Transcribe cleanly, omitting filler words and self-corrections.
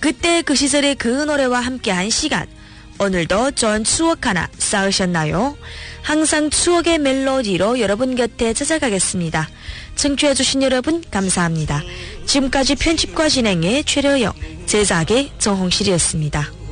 그때 그 시절의 그 노래와 함께한 시간, 오늘도 좋은 추억 하나 쌓으셨나요? 항상 추억의 멜로디로 여러분 곁에 찾아가겠습니다. 청취해주신 여러분 감사합니다. 지금까지 편집과 진행의 최려영, 제작의 정홍실이었습니다.